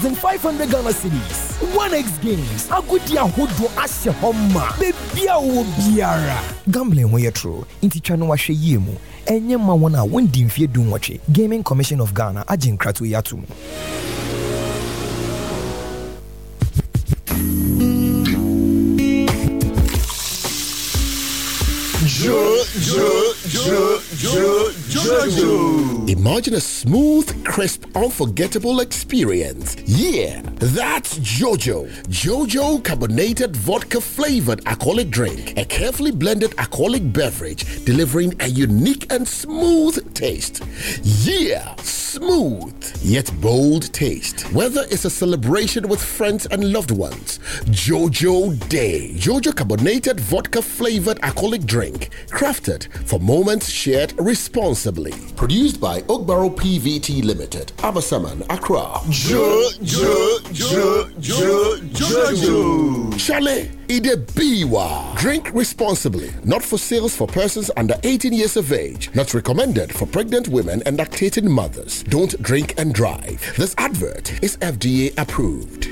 500 Ghana cedis. 1x games. Agudia hodo ashe homa. Bebia wo biara. Gambling ho true. Inti chano wa hwe yemu. Enye ma wona wondi mfie dunwoche. Gaming Commission of Ghana agin kratu yatum. Jojo. Imagine a smooth, crisp, unforgettable experience. Yeah, that's Jojo. Jojo carbonated vodka flavored alcoholic drink. A carefully blended alcoholic beverage delivering a unique and smooth taste. Yeah, smooth yet bold taste. Whether it's a celebration with friends and loved ones, Jojo Day. Jojo carbonated vodka flavored alcoholic drink. Crafted for moments shared responsibly. Produced by Ogbaro PVT Limited. Abasaman, Accra. Jojo. Chalet, Ide Biwa. Drink responsibly. Not for sales for persons under 18 years of age. Not recommended for pregnant women and lactating mothers. Don't drink and drive. This advert is FDA approved.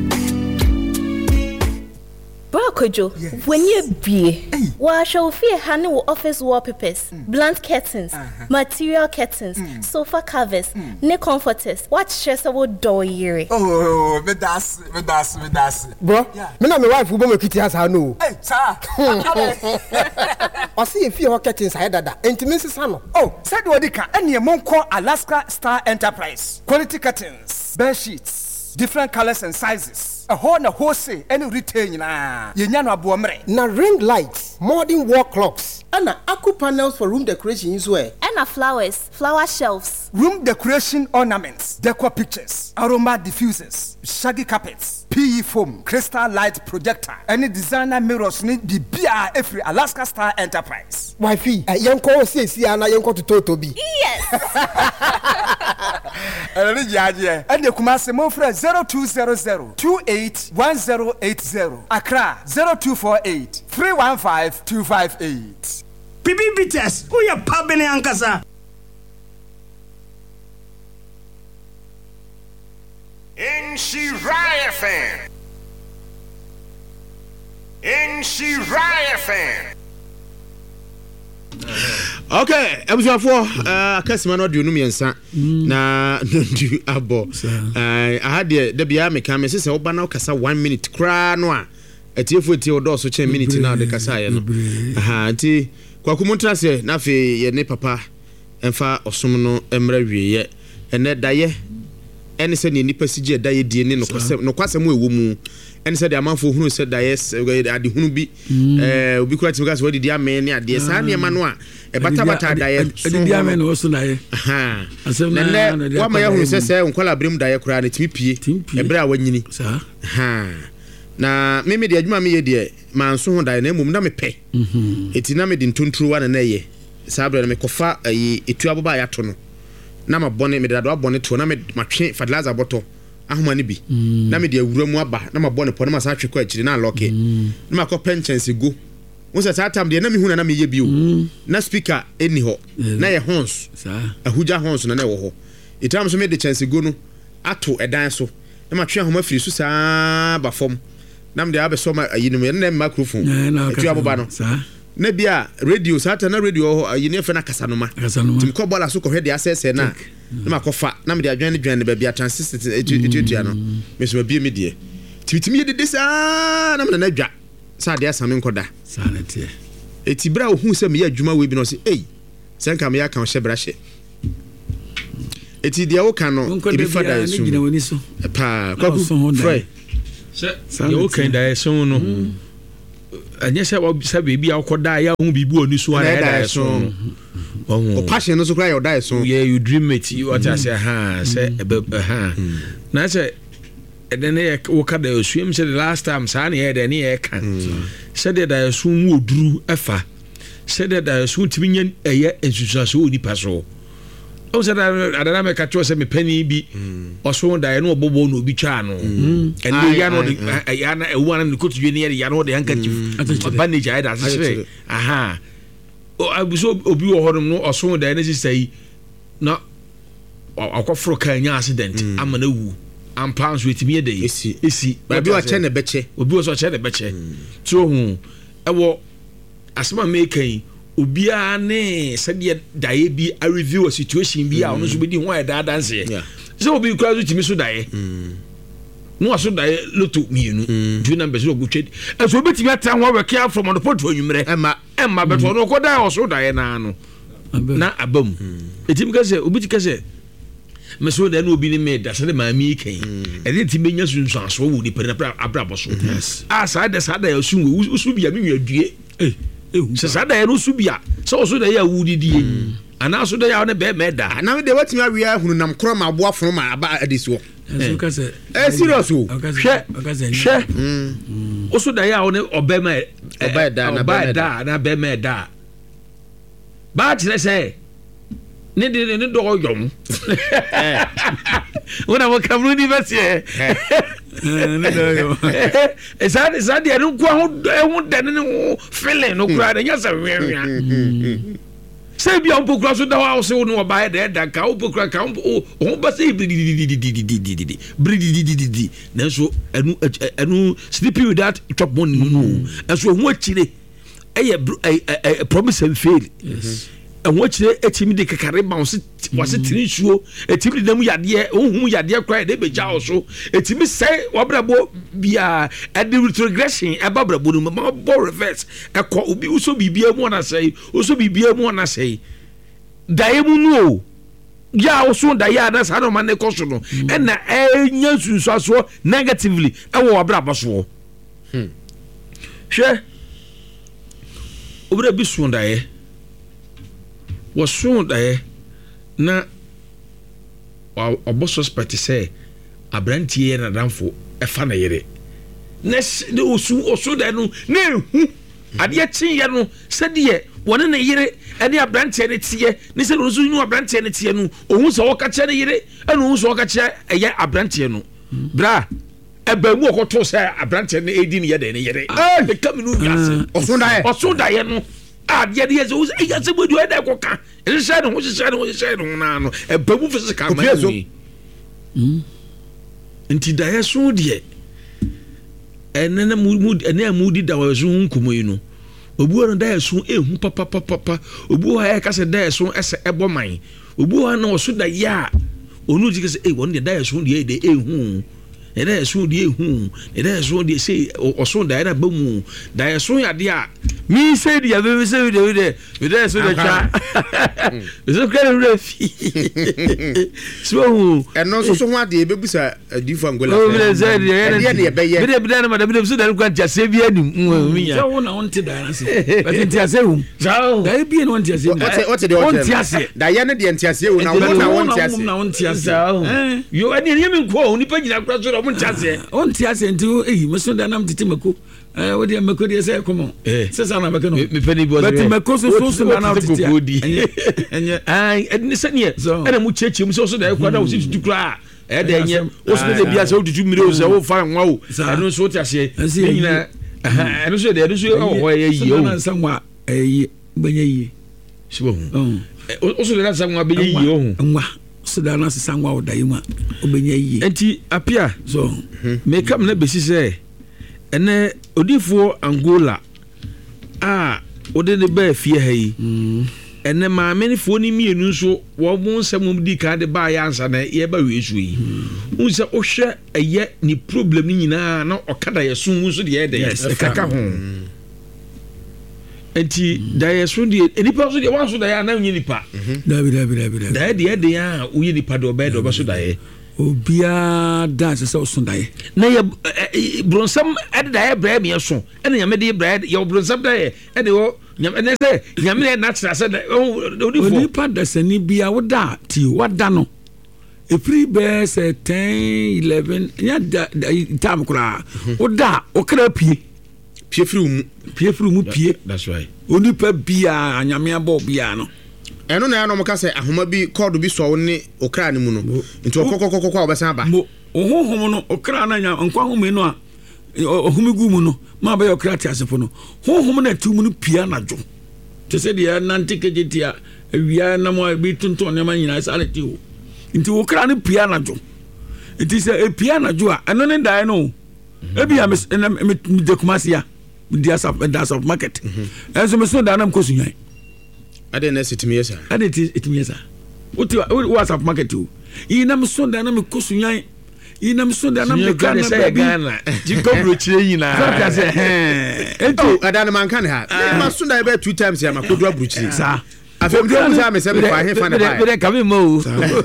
Kojo, when you be, why shall fear honey office wallpapers, blunt curtains, material curtains, sofa covers, neck comforters, what shares about door year? Oh, me das. Bro, me na my wife who make it has her no. Hey, sir. I see if you curtains I dada. Intimacy sano. Oh, said Wadika, any Monco Alaska Star Enterprise. Quality curtains, bed sheets, different colors and sizes. A wholesale any retail na na ring lights, modern wall clocks, and aqua panels for room decoration is where. And flowers, flower shelves, room decoration ornaments, decor pictures, aroma diffusers, shaggy carpets, PE foam, crystal light projector, any designer mirrors need the BR every Alaska Star Enterprise. Wifey, young call says Yana young to Totobi. Yes. And the Kumasi Mofre 0200-281080. Accra 0248 315 258. Bibi Bites, who ya pabene ankasa? Nshiraya fan. Okay, ebusuafo akasima no de onum yensa na ndu abo ahade de bia meka me sese oba na okasa 1 minute kra no a etiefo etie odo so chen minute na de kasa ye no nti kwakumuntra se na fe ye ne papa emfa osum no emra wieye ene daye ene se ne nipa sije daye die ne no kwasem ewo mu ene se de amanfo hunu se daye ade hunu bi obi kura timika se wodi dia men ne ade sa ne ma no a bata daye ade dia men no so daye asem na wa ma ya hunu se nkwala brem daye kura ne timi pie ebra wanyini sa na meme de adwuma me ye de manso ho daye na mum na me pe eti na me de ntonturu wa na ye sabra na me kofa etu aboba ya to no na ma bone me de do abone to na me matwe fertilizer bottle ahoma ne bi na me de awura mu aba na ma bone po na ma sa atwe ko akiri na loke na ma ko penchance go wonsa sa tam de na me hu na me ye bi o na speaker eni ho na ye hons sa ahuja hons na wo ho itam so me de chance go no ato edan so na ma twe ahoma firi so sa ba fom na me de abeso ma ayinu me na microphone etu aboba no sa na bia radio sata na radio ayine fe na kasanoma tim ko bola so ko hwe de asese na ma ko fa na me de adwan ba bia transistor etu no me so bia me de titimi de sa na me na dwa sa de asame nkoda sa na tie eti bra ohu se me ya adwuma we bi no se senka me ya kan hye brahye eti de wo kan no e bi fada esu pa kwa frey se yo kan da esu no anya se baby akoda ya hu bibi oni so ana da so o passion no so cry your die so yeah you dream it you what I say say na say then wo ka da so em say the last time sa na e da ne e kan say da so mu oduru afa say da so timi nya eye ensusu so oni paso o say da adana me ka cho say me pani bi o so da no obobo no obi twa no and ya no ya na e wan no kotu ni ya no de handkerchief bandage ai da say o abuso obi wo horum no o so da na say na akofro kan nya accident ama na wu ampa nso etimi yɛ dɛ esi obi wa kyɛ ne bɛkyɛ obi wa so kyɛ ne bɛkyɛ so hu ɛwɔ asema mekan obiara ne sɛdeɛ daeɛ bi a review a situation bi a ɔno nso bɛdi ho ayɛ daa danseɛ sɛ obi kura so timi so daeɛ no aso daeɛ loto mienu two numbers no go trade so obi timi ata ho wɛkɛ from on the port for nwumrɛ ɛma bɛtɔ no kɔ daeɛ ɔso daeɛ na no na abam etimi ka sɛ obi ti ka sɛ meso da no obi ne me da sɛ maami kan ɛde ti benya sunsun aso wo ni pere na abrabɔ so saa da yasu wo usu bia me nwadue sɛ saa da ya no su bia sɛ oso da ya wudidie ana so da ya ne be me da na me de watimi awia hunu nam kro ma aboa fono ma aba adisi wo serious o hwɛ oso da ya ne obema na be me da ba kyerɛ sɛ ne de ne dɔgɔ yɔm wona mo kamru ni bɛsɛ ne dɔgɔ yɔm esa de no kwa ho dane ne ho feeling no kura de nya sɛ wɛwɛ sɛ bia mpo kura so da wa so no ba de da ka mpo kura ka ho ba sɛ brididididididi nanso anu sleeping without chop money no ɛso ho akyire ɛyɛ promise and fail ɛho akyire etimi de kakare ba wose tiri nsuo etimi de nam yadeɛ ohum yadeɛ kra de begya wo so etimi sɛ wabrabo bia ɛde retrogression ɛbabrabo no ma bo reverse ɛkɔ obi uso bibia mu na sɛ uso bibia mu na sɛ dae mu no ya wo so dae na sa no ma ne kɔ so no ɛna ɛnya sunsuaso negatively ɛwɔ wabrabo so hwɛ obra bi so dae wɔso daeɛ na ɔbɔ suspect sɛ abranteɛ na damfo ɛfa na yere na ɔso daeɛ no na ehu adeɛ kyenyɛ no sɛdeɛ wɔne ne yere ɛne abranteɛ ne teɛ ne sɛ ɔno nso ne abranteɛ ne teɛ no ɔhu sɛ wɔka kyerɛ ne yere ɛna ɔhu sɛ wɔka kyerɛ ɛyɛ abranteɛ no bra ɛbɛ mu ɔkɔtɔ sɛ abranteɛ no ɛdi ne yɛ dɛ ne yere ɛka mi no wiase ɔso daeɛ no adeɛ deɛ sɛ ɛyɛ sɛ bɔdu ɛda ɛkɔka ɛhyehyɛ ne ho na no ɛba mu physical ma ɛnu nti daeɛ so deɛ ɛne a mudi da wɔ so ho nkɔmmɔ yi no obi wɔ no daeɛ so ɛhu papapapa obi wɔ ha ɛka sɛ daeɛ so ɛsɛ ɛbɔ man obi wɔ ha na ɔso daeɛ a ɔno ti ka sɛ wɔno deɛ daeɛ so deɛ ɛde ɛhu ɛda so deɛ ɛhu ɛda so deɛ sɛ ɔso daeɛ na ba mu daeɛ so yɛ adeɛ a mi sɛ deɛ bɛbi sɛ ɛda so deɛ twa ɛso kra ne wura fi so hu ɛno nso so ho adeɛ bɛbusa adifo angola sɛ deɛ ne yɛbɛyɛ bɛdɛ no madam so daeɛ kwan tiasɛ bi anim sɛ wo na wonte daeɛ no sɛ bɛte ntiasɛ wom daeɛ bi ne wonte asɛ wonte asɛ daeɛ ne deɛ ntiasɛ wo na wo na wonte asɛ yo ɛne ɛnyɛ me nkɔ onipa nyina kora so on tiase nti meso da nam tete mako wodi mako de sɛ komo sesa na mako no me pani bo but mako so da na tete enye ai edne sene ɛna mu cheche mu so da ekwa da wo tutu kra ɛda enye wo so de bia sɛ wo tutu mire wo sɛ wo fa nwa wo ɛno so tiase nyina ɛno so de ɛno so ho yɛ yi o na sanwa yi banya yi sibo o so de na sanwa banya yi o nwa so da na sanwa wo da yi ma obanya yi enti apia so me kam na besi sɛ ene odifo Angola a ode ne ba fie ha yi ene ma menifo ni mienu nso wo mo nsɛm di ka de ba ya ansa na ye ba wesu yi unse o hwɛ ɛyɛ ni problem ni nyinaa na ɔkada yɛ so nso de yɛ de kaka ho enti da yɛ so de nipa so de wan so da yɛ na nyi nipa dabi da yɛ de ya wo yi nipa de ɔbɛ so da yɛ obia dance sɛ so da yɛ na yɛ bronsam ɛde da yɛ brɛ me so ɛna nyame de brɛ yɛ bronsam da yɛ ɛde wo nyame sɛ nyame na tra sɛ onipa da sani bia wo da ti wada no efiri bɛ sɛ 10 11 nya da time kura wo da o kra pie firi mu pie that's right onipa bia nyame abɔ bia no ɛno na ya no mo ka sɛ ahoma bi kɔdo bi sɔ wo ne okra ne mu no nti ɔkɔkɔkɔkɔ a wɔbɛsan ba ohonhom no okra na nya nkwa home no a ohumi gu mu no ma bɛ okra ti asefo no honhom na tu mu no pia na dwo te sɛ deɛ nante kegeti a awia na mo bi tonton ne ma nyina sa leti o nti okra ne pia na dwo it is a piano joa and no die no ebi am the Kumasia that's of market and so me so da na mkosu nyan ade na sit me yesa ade it me yesa what's of market too ina me so da na mkosu nyan ina me so da na me kan na Ghana jiko brochire yina so say ento adana man kan ha ma so da be 2 times ya makodo brochire sa afem do say me say me fa he fa na ba be ka me mo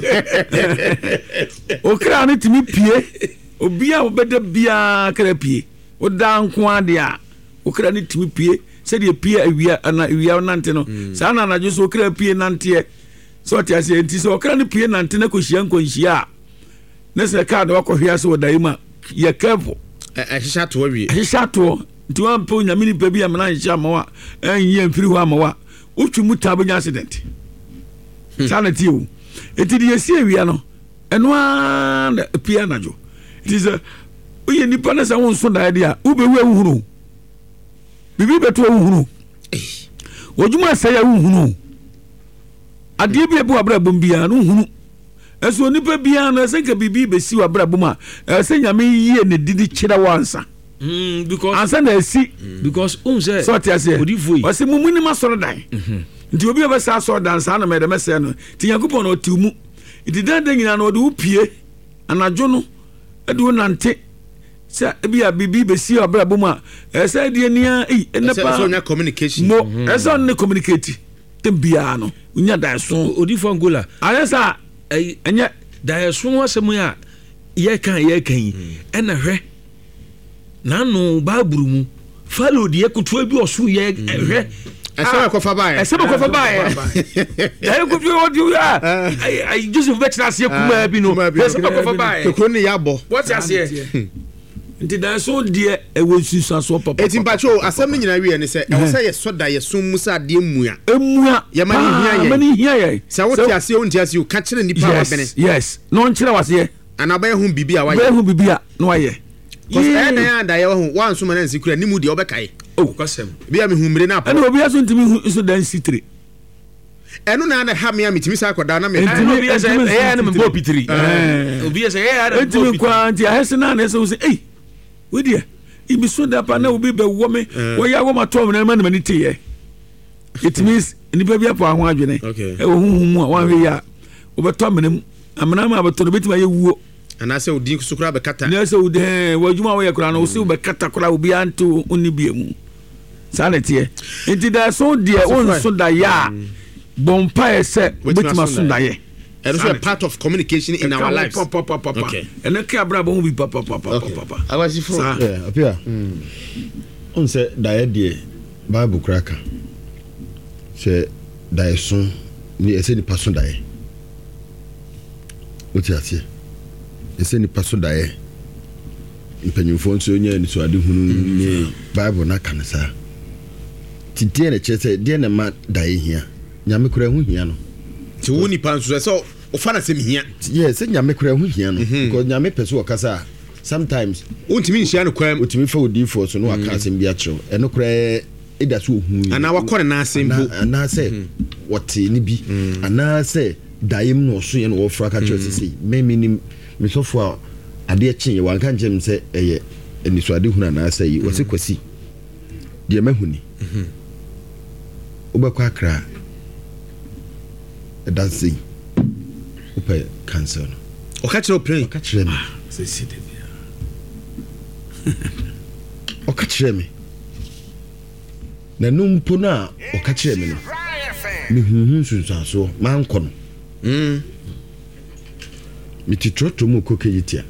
o kra ni timi pie obi a obeda bia kra pie o da nko ade a o kra ni timi pie se de pie awia nante no sa na anajo so kra pie nante so ti ase enti so kra ni pie nante na ko hia nkonhia na se ka da ko hia so daima ye careful hisha to wi hisha to nti wan po nya mini pa bia me na hisha mawa enye mfiri ho amawa utwi muta benya accident sanity o enti de yesi awia no eno a pie anajo it is a uye nipa na sa won so da dia ubewu ehuru bibi beto ehuru wojuma sa ya ehuru ade bi ebu abra bom bia no ehuru eso nipa bia na se ka bibi besi wa abra bom a se nyame yie ne didi kira wansa because ansa na esi because say so tia se odifoi o se mumuni masoro dan nti obi be sa so dan sa na me de mese no ti yakupon o timu iti dan dan nyina no de upie anajo no edu nante sa bia bibi besi abra boma esa de nia enepa so nya communication mo esa ne communicate tembia no unya da so odifo Angola ayesa enya da so asemu ya ye kan ena hwe nanu baburu mu follow de ekutu bi oso ye hwe esa ko fa bae ya ko bi odi ya ai Joseph Betras ye kuma bi no esa ko fa bae ko ni yabo what you say nti da so de ewosusu so papa eti mpacho asem ni nyina wi ne se e wo se ye soda ye sum musa de emua ye mani hia ye se wo ti ase o nti ase o ka kire nipa wa bene yes no nkire wase ana ba ye hu bibia wa ye ba hu bibia no wa ye cause na ya da ye hu wan so na nsikura nimu de obekai oh kwasem bia me hu mire na ana obi aso ntimi so dan sitre enu na na ha me amitimi sa akoda na me obi aso e na me bo pitiri obi aso e ara ntimi kwa nti ahese na na so say eh wedia ibi so da pa na obi be wo me wo ya wo mato me na ma ni tie it means ni ba bia po ahon adwene e wo huhu a wan we ya wo beto me amana ma beto betima ye wuo ana se odi kusukura be kata na se odi wajuma wo ye kura na wo se wo be kata kura obi anto onni biemu sanete enti da so de won so da ya bompa e se betima so da ye. And also a part of communication in our lives. Okay. And the cabra won't be papa. I was for appear. On said die Bible cracker. Say die soon. Ni ese ni person die. What you say? Ese ni person die. Impanyimfo nso nya ni so ade hunu ni Bible na kanisa. Ti die na chese die na ma die hia. Nyame kura hu hia no. Ti woni panso so ofana se mihia yes nyame kura hu hia no because nyame pese okasa sometimes untimi nhia no kwam utimi fa odi for so no aka asem bia kiro eno kura eda so hu ana wakore na asem bo ana se wote ni bi ana se daim no so ye no wo fra ka kiro se memi ni misofo ade chin ye wanka njem se eye eniso ade hu na na se yi wo se kwasi de mahuni obekwa kra that's the upe cancer no o ka kire o play o ka kire me se si de bia o ka kire me na numpo na o ka kire me no me hunhun sunsanso man kono mi titroto mu ko keyitia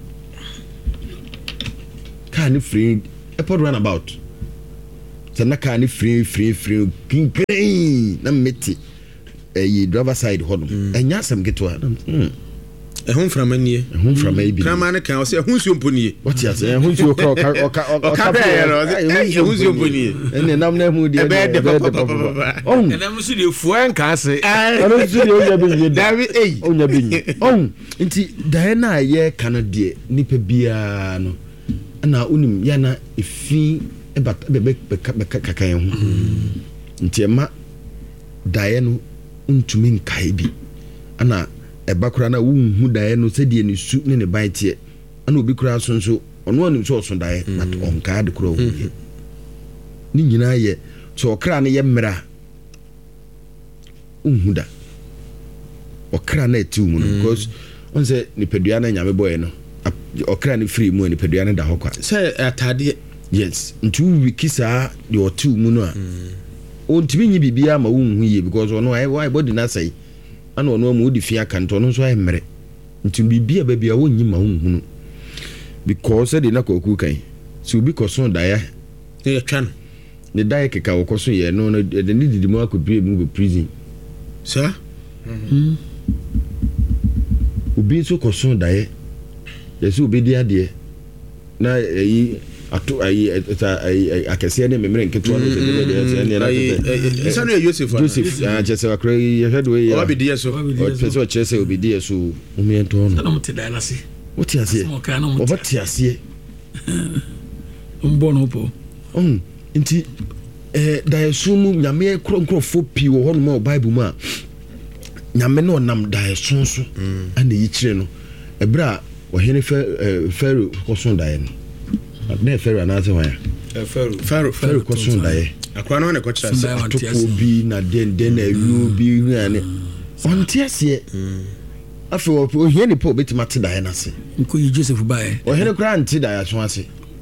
ka ni free airport runabout sana ka ni free king na meti driver side hodom enya sam getwa ehun framanie ehun framai bi kramane kan o se ehun si omponie what you say ehun si o ka ehun si omponie ene nam na hu di ebe de papa ene mu si de fuan ka ase ene si de onya bi David onya bi nti Diana ye kanadie nipa bia no na unim ya na efi be kakan hu nti ma Diana untumi nkai bi ana ɛba kora na wonhu daeɛ no sɛdeɛ ne su ne ne ban teɛ ana obi kora so nso ɔno anim sɛ ɔso daeɛ but ɔnkaa de kora ɔwuiɛ ne nyinaa yɛ sɛ ɔkra no yɛ mmerɛ a wonhu da ɔkra no ɛtiw mu no because ɔn sɛ nipadua no nyame bɔɛ no ɔkra no firi mu a nipadua no da hɔ kwa sɛ atadeɛ yes nti wowiki saa deɛ ɔtiw mu no a ɔntumi nye biribiaa ma wonhu yie because ɔno ayɛ bɔde no asɛe ana ɔno ama wode fie aka nto ɔno nso ayɛ mmerɛ nti biribia baabi a wonyi ma wonhu no because sɛdeɛ na kɔku kan sɛ obi kɔso daeɛ yɛtwa no ne daeɛ keka wɔkɔ so yɛ no ɛde ne didi mu akɔpire mu bɛ prison saa obi nso kɔso daeɛ yɛsɛ obɛdi adeɛ na ɛyi ato ayi akɛseɛ ne memere nketewa no sɛ ne Joseph kyɛ sɛ wakora yɛhwɛ de wɔyɛ ɔbɛdiɛ so ɔpɛ sɛ ɔkyerɛ sɛ obɛdiɛ so womiɛntɔ no wote aseɛ ɔbɛte aseɛ mbɔ no po nti daeɛso mu nyame nkurɔfoɔ pii wɔ hɔ nom a Bible mu a nyame no ɔnam daeɛso so ana yi kyerɛ no ɛberɛ a ɔhene Pharaoh kɔso daeɛ no na Pharaoh anaasɛ hwan a Pharaoh kɔso daeɛ akora no ne kɔkyerɛ sɛ atokoɔ bi na dɛndɛn na awuo bi hwane ɔnte aseɛ afei ɔhia nipa obɛtumi ate daeɛ no ase nkɔyi Joseph baɛ ɔhene koraa nte daeɛ so ase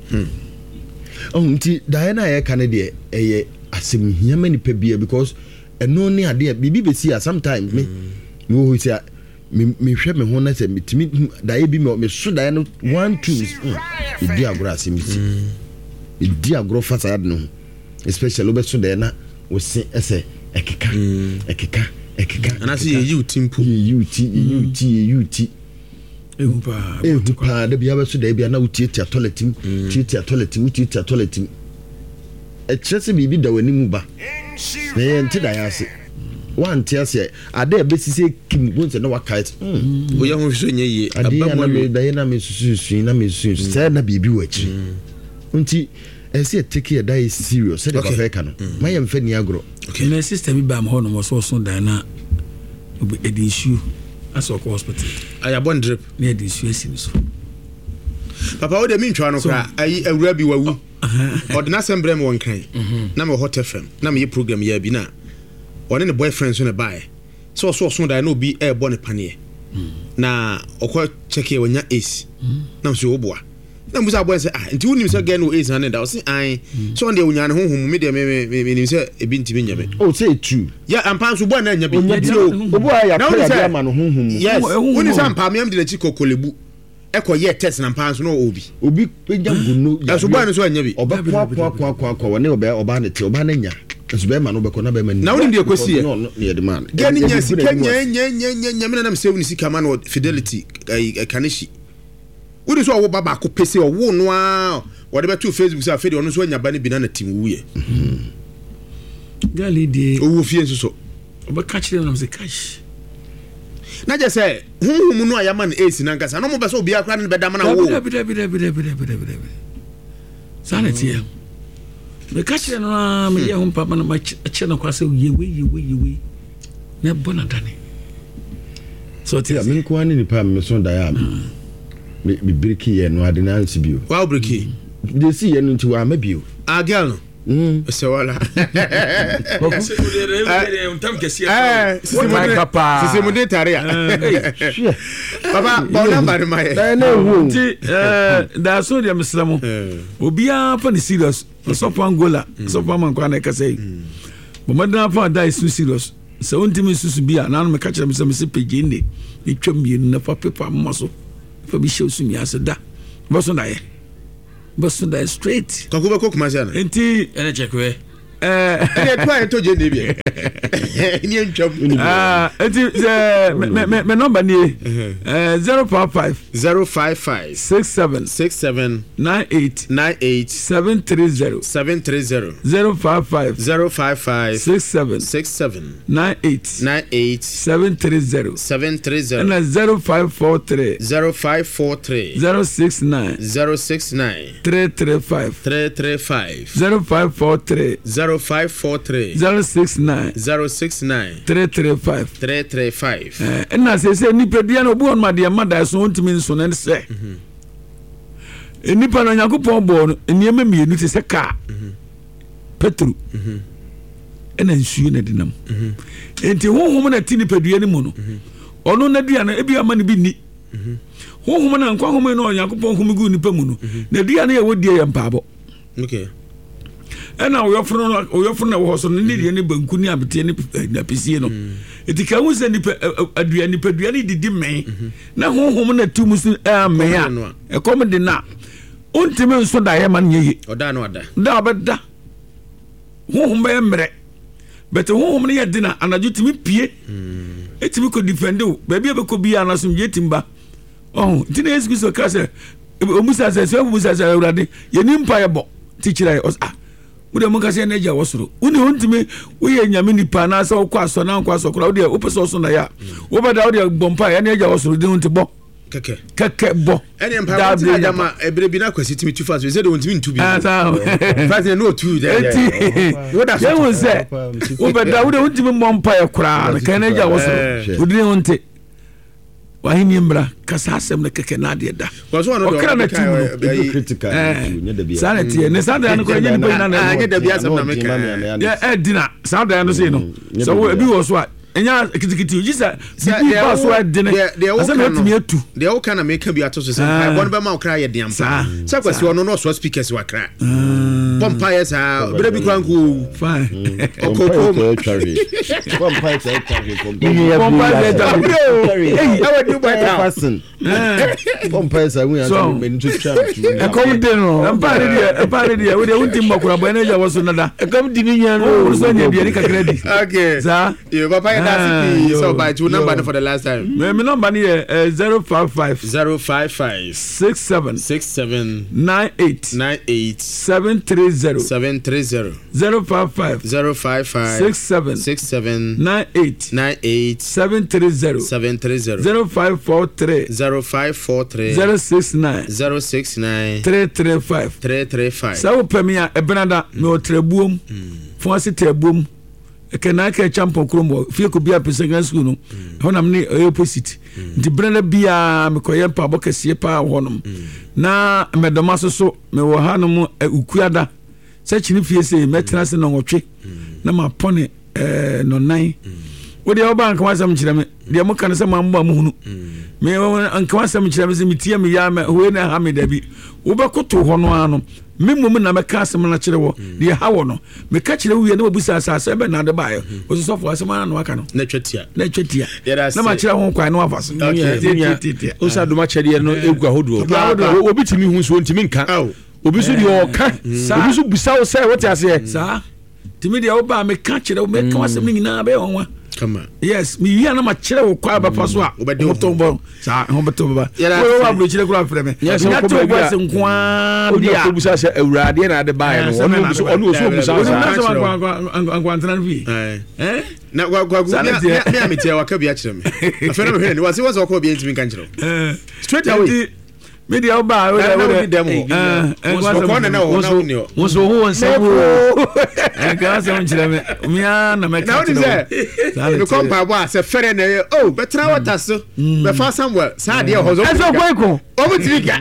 nti daeɛ no a yɛka no deɛ ɛyɛ asɛm hia ma nipa bia because ɛno ne adeɛ biribi bɛsi a sometimes me wɔ hɔ sɛ mehwɛ me ho na sɛ metumi daeɛ bi meso daeɛ no 1 2 ɛdi agorɔ asɛm si ɛdi agorɔ fa saa de no ho especially wobɛso daeɛ na wo se ɛsɛ ɛkeka anasɛ yɛyi wo ti mpo yɛyi wo ti ɛhu paa da bia bɛso daeɛ bia na wotietia toilet mu wotietia toilet mu ɛkyerɛ sɛ biribi da w'ani mu ba na yɛnte daeɛ ase wante ase ade abesi se kim bonse na wakae o ya ho hwɛ nyɛ yie abamɔ daeɛ na me susu na me susu sɛ na biribi wɔ akyi nti ɛsɛ take it that serious sɛ de ba ka no ma yɛ mfa ni agorɔ okay na system bi ba am hɔ no so so daeɛ na obi edinsu aso ko hospital ayabon drip na edinsu asi so papa wo de mi ntwa no kra ayi awura bi wawu ordinary assembly mo won kan na me hot fm na me program ya bi na one ne boyfriend so ne bae so da na obi e bo ne pane na okọ check e wanya ace na so oboa na musa boy say nti wonim say get no ace na da o say ai so on de wonya ne honhom me de me nim say ebi ntimi nyame o say true ya ampa so boy na nya bi oboa ya kra ya ma no honhom yes woni say ampa me am de chi kokolebu eko ye test na ampa so no obi peja guno ya so boy no so anya bi oba kwa woni oba ne te oba na nya Esbema no beko na be mani. Na woni de kwesi no ne de man. Gani nya sika nya me na me save ni sika man with Fidelity Kanishi. Wodi so wo baba ko pese wo no a wo de beto Facebook say afede ono so anya ba ne bi na team wuye. Gali de wo fie nso so. Oba catch them na say cash. Na je say hunhum no ayama na ace na nkasa no mo be so obi akra ne be da na wo. Bi. Sanity. Me catch them na me ye hom papa na ma che na kwase yewe na bona dane so tia me ko ani ni pa me so da ya me breaki ye no ade na nsi bio wa breaki de si ye no nti wa ma bio a girl no se wala sisi mo de tare papa ba number ma ye na hu ti da so de amslamo obi a fa ni serious so for Angola so for man kwa na kasai bo madana fa da is serious so untimi susu bia na no me ka kire me se page ni twam yenu na fa paper maso fa bi show su mi aseda bo so da straight ka ko be ko kuma sia na enti ene chekwe ene twa ento je ne bia ni entwam enti me number ni 055 67 98 730 055 67 98 730 and 0543 069 335 0543 0543 069 335 ɛna sɛ nipadua no obi ɔno adeɛ ma da so ntumi nso ne sɛ nipa no Nyankopɔn bɔ no nneɛma mmienu te sɛ kaa petro ɛna nsuo na dinam enti honhom na ti nipadua no mu no ɔno na dua no ebi ama ne bi ni honhom na nkwa honhom no Nyankopɔn hom gu nipa mu no na dua no yɛ wodie yɛ mpaabɔ okay ɛna oyɔforo na wɔ so no ne deɛ ne banku ne abete ne napisie no eti ka hu sɛ nipadua ne didi mɛn na honhom na tu mu so mɛn a ɛkɔm de na ontimi nso da yɛ ma no yɛ ɔda no ada da ɔbɛda honhom bɛyɛ mmerɛ bɛtɛ honhom no yɛ de na anadwo timi pie etimi kɔ defend o baabi a bɛkɔ bia na so gye timba nti na Yesu Kristo ka sɛ omusa sɛ awurade yɛni mpa yɛ bɔ tikyira yɛ wode mo kase na agya wɔ soro wone wontimi woyɛ nyame nipa na sɛ wokɔ asɔ na nkɔ asɔ kora wode wopɛ sɛ ɔso na yɛ a wobɛda wode bɔ mpa yɛ ne agya wɔ soro de ho nti bɔ kɛkɛ bɔ ɛne mpa wote agama ɛberɛ bi na kwasi timi tu fa so sɛ de wontimi ntu bi fasɛ ne ɔtu yɛhu sɛ wobɛda wode wontimi mmɔ mpa yɛ koraa na kɛ ne agya wɔ soro wode ho nti wahini mbra kasa asɛm na kɛkɛ na adeɛ da ɔkra na tim no saa na tiɛ ne saa da no kɔ nyɛ nipa na ɛdina saa da no sei no sɛ ebi wɔ so a ɛnya kitikiti oji sɛ bibi ba so ɛdine asɛ na tumi atu deɛ woka na meka bi ato so sɛ ɛbɔ no bɛma wo kra yɛ deampa sɛ kwasi ɔno no ɔsoa speakers wakra pompa yɛ saa berɛ bi kora nko ɛkɔm de no ɛmpare deɛ wode wonti mmɔkora bɔ ɛne agya wɔ so nada ɛkɔm di ne nya no wo so anya aduane kakra di saa so by two number for the last time. My number is 055 67 98 730 055 67 98 730 0543 069 335 so pemia ebenada me otrebuom fonse tebuom ekena ka champion kromo fie ko bia pesega school no honam ne opposite nti brana bia me koye pa bokese pa honom na medoma so me wo hanom ukuada se chini fie se metena se no nwotwe na ma pone no nan wo de oba nka wasam kire me de mo kan se mambo mu hunu me nka wasam kire me se mitie me ya me ho na ha me dabi wo be koto ho no ano memum na meka asem na kire wo de ha wo no meka kire wo ye na wabusa asase be na de bae wo so fo asem na waka no na twatia na ma kire ho kwan na wafaso o sa do ma kire no egu ahodo obi timi hu so ntimi nka obi so de o ka obi so busa wo say what ase sa timi de wo ba meka kire wo meka asem nyina be wonwa come on yes mi wi na ma kire wo kwa ba fa so a otombo sa ho beto ba wo wa bro kire kura freme ya to bo se nkwa dia ko busa se awurade na de bae no ono so busa antran vi na gwa me ametia waka bi a kire me afena me hwene wase wase ko bi entimi kan kire straight away media ba wo demo ko na wo so ho nse wo ka se on kire me mia na me ka no come pa bo se fere na betra water so be fa somewhere sa de ho zo eso ko o mu tivika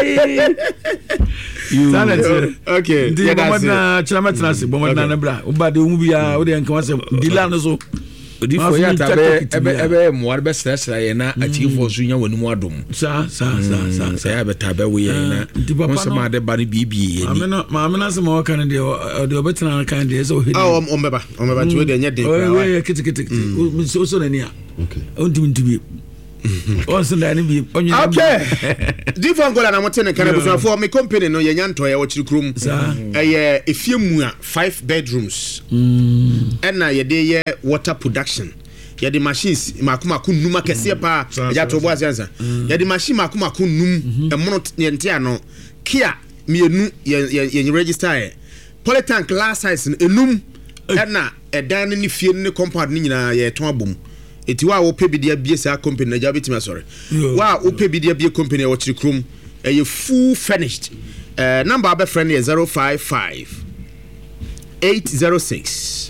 okay dia ba na chama trans bo na na bra o ba de hu bia o de nka wase dila no so odi fo ya ta be mo be sra ye na achifo so nya wanum adom sa ya be ta be we ye na on se ma de ba ni bibi ye ni ma amena se mo kan de o betina kan de so hedi o meba to de nya de we kitikiti so na ni a okay on ntumi also na ni bi okay different goal na mo tene kan buso for me company no ye nya nto ye wo chiri krum ye efie mu a 5 bedrooms na ye de ye water production ye de machines makomako num akese pa ya to bo asiansa ye de machine makomako num emono ye ntia no kia mienu ye register polytank last size enum na edan ni fie ni compound ni nyina ye ton abom eti wa wo pebidia bie sa company na jabe tima sorry wa wo pebidia bie company wo chiri krum ye full furnished number abe friend ye 055 0806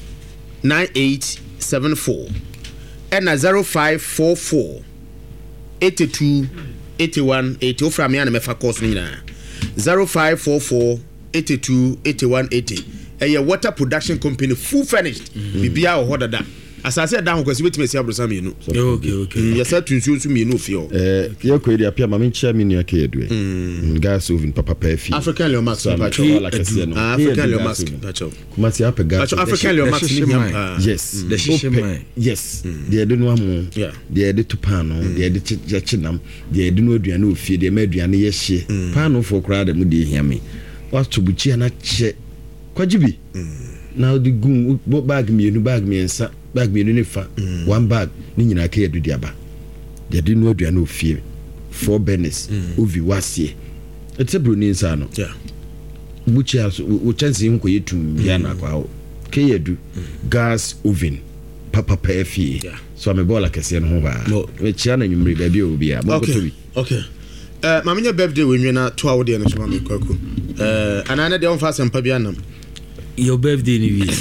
9874 and 0544 82 81 80 from me and me fa course ni na 0544 82 81 80 a water production company full furnished bibia o hodada asase da ho kwesi betime si abrosa me nu okay yes atunsu nsu me nu fio ye ko edi apia mama nchia me nu aka edue gas oven papa pafi African Leomax African Leomax kuma ti apɛ gas African Leomax yes the shishima yes de de no amu de de tupano de de chinam de de no aduane ofie de ma aduane ye hye pano for kra de mu de hia me what to buchi na che kwajibi now the gun bag me ensa bag me no fa one bag ni nyina ka yedu diaba de de no aduane ofie 4 burners ovi wasie it's a bruni nsa no buchi aso wo chance nko yetum bia na kwa ka yedu gas oven papa pafi so me bola kese no ho ba we chia na nwumre ba bia obi a mo ko tobi okay mamenya birthday we nwena to awode no so ma me kwaku anana de on fa sempa bia nam your birthday ni wi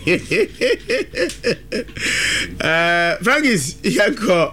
Frankis yako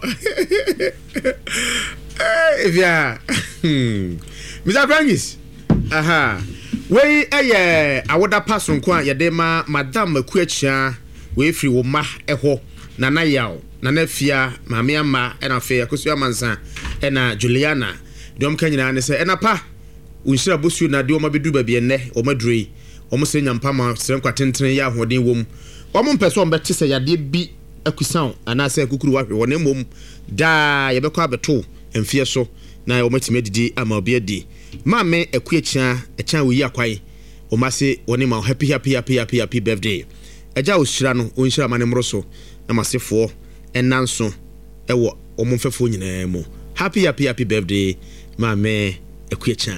via Mr. Frankis we awoda paso nko a yede ma madam akuachia we free wo ma eho nana yaw nana fia maame ama na fe akosu amansa na Juliana dom kanyina ne se na pa unshira bosu na de o ma bedu ba bi enne o madrei omo se nyampa ma sere kwatentene ya ahoden wom omo mpese o mbete se yade bi akusan ana se kukuru wahwe wona mom da ye bekọ abeto emfie so na o matime didi ama obi adi maame akuachia echa wo yi akwai o ma se woni ma happy birthday eja o shira no o nshira mane mroso na masefo enanso ewo omo mfefo nyina mu happy birthday maame akuachia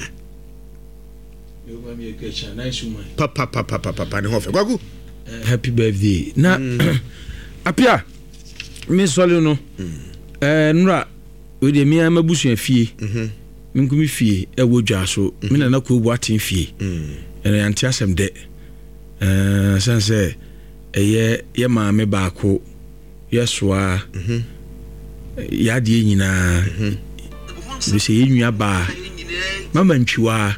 papa ne hofe gwagu happy birthday na apia me sole no nura we de mi amabusu afie minkumi fie ewo dwa so me na ko bu aten fie anti asem de sense ye ma me ba ko yesoa ya de nyina we se yenua ba mama ntwiwa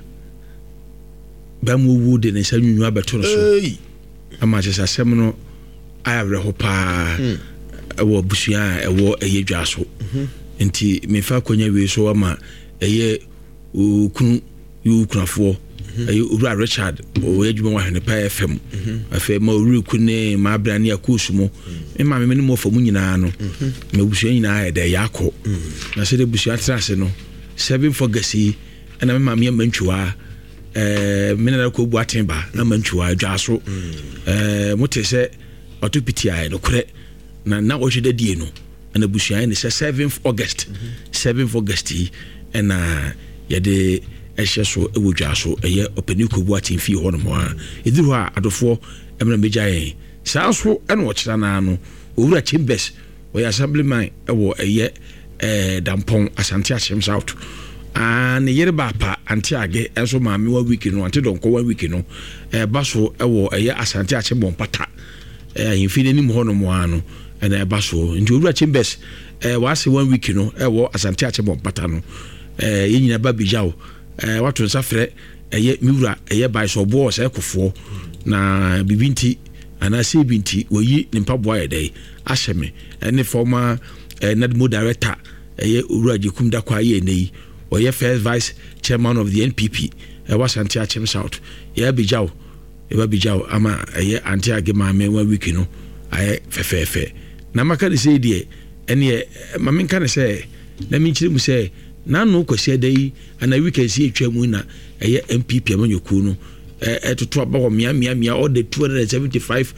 ba mu wu de ne sa nyunwa beto so ama je sasem no ayawre ho pa ewo busua ewo eyedwa so nti me fa konya we so ama eye okunu yukunafo eye owura Richard o edwuma wa hene pa FM afa ma owura kune ma abrane akosumo me ma me mo fa mu nyina no me busua nyina ya de yakọ na se de busua trase no 7 for gasi ana me ma me mantwa menena ko bu atemba na mantwa adwaso motese otopiti ai no kure na ohwede die no na busua ne 7th August 7th August na yede ehye so ewodwaso eye opani ko bu atemfi ho no mo a ediru a adofo emna mejaye sanso ena wo kira na no owura Chambers we assemblyman ewo eye dampon Asante Achem South and yere bapa antiage enso maame wa week no ante donko wa week no baso ewo eye Asante Achem Bompata yimfine ni mo no mo ano na baso ndi owura Chambers wa se 1 week no ewo Asante Achem Bompata no yenyina babijao watu nsafre eye miwura eye bai so bo se ekofo na bibinti ana se binti woyi ni mpaboa yedai ahyeme ene former NADMO director eye owura Jekum da kwa ye nei oye first vice chairman of the NPP Asante Achem South ye bijao ama eye anti agema me 1 week no aye fefefe na maka de say die ene mamenka ne say na minchiri mu say na no kwase dai ana weekend si etwa mu na eye MPP amanyoku no to about mia all the 275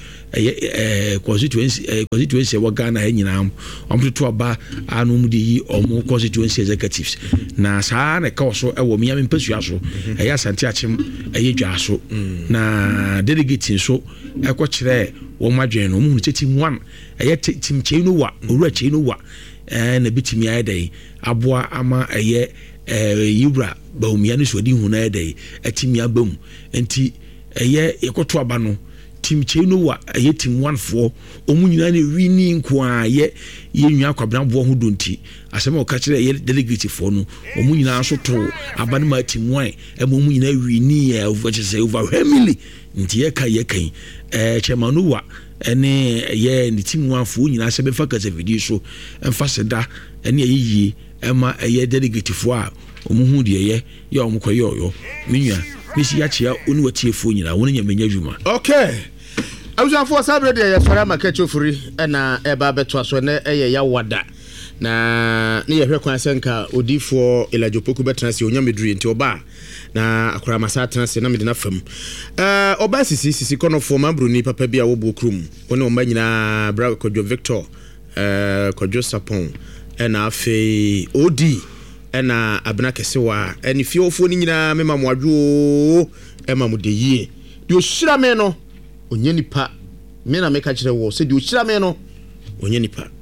constituency wa Ghana nyina am to aba anu mu di omo constituency executives na saa na ka so ewo mia mpasua so Asante Achem dwaso na delegate so ekọ kire wo madwen no mu team 1 team chenu wa owura chenu wa na bitimi ayedai aboa ama yibra baumia no so di hu na ayedai atimi abam enti ekoto aba no team Chino wa ye team 1 for omu nyina ne wini nko a ye nwa kwabena bo ho donti asem o ka kire ye delegate for no omu nyina so to abane ma team 1 omu nyina wini e overwhelmingly nti ye kan chairman wa ene ye ni team 1 for nyina se be fa kase video so emfa seda ene ye ema ye delegate for a omu hu de ye omu koye oyo minua misi ya chia oni watiefo nyina woni nyamenya dwuma okay awusanfo sabre de ya sora makacho furi na eba beto aso na eye ya wada na ne ye hwe kwan senka odifo elajopoku betrase onyamedru nti oba na akora masa trase na medina fam oba sisi konofo mambruni papa bia wo bokrum woni o manyina bra Kojo Victor Kojo Sapon na afi odi ena abena kese wa eni fiofo ni nyina mema mwadwo ema mudeyi di ohyira me no onye nipa me na meka kire wo se di ohyira me no onye nipa